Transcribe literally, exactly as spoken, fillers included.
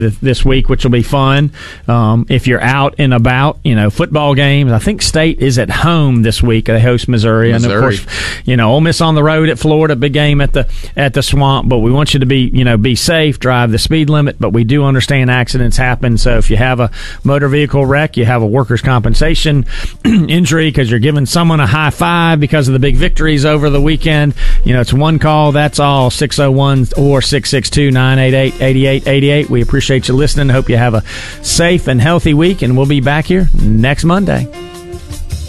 this week, which will be fun. Um, if you're out and about, you know, football games. I think State is at home this week. They host Missouri, Missouri. and of course, you know, Ole Miss on the road at Florida, big game at the at the Swamp. But we want you to be, you know, be safe, drive the speed limit. But we do understand accidents happen. So if you have a motor vehicle wreck, you have a workers' compensation injury because you're giving someone a high five because of the big victories over the weekend. You know, it's one call. That's all. six oh one or six six two, nine eight eight, eight eight eight eight. We appreciate you listening. Hope you have a safe and healthy week, and we'll be back here next Monday.